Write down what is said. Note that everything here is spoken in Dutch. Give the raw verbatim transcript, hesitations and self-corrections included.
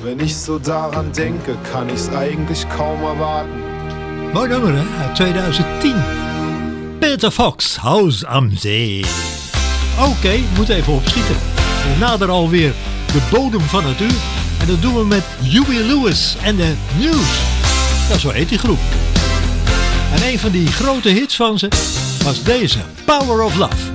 Wenn ich so daran denke, kann ich's eigentlich kaum erwarten. Mooi nummer, hè? Uit twintig tien. Peter Fox, Huis am Zee. Oké, okay, moet even opschieten. We naderen alweer de bodem van het uur. En dat doen we met Huey Lewis en de News. Ja, zo heet die groep. En een van die grote hits van ze was deze, Power of Love.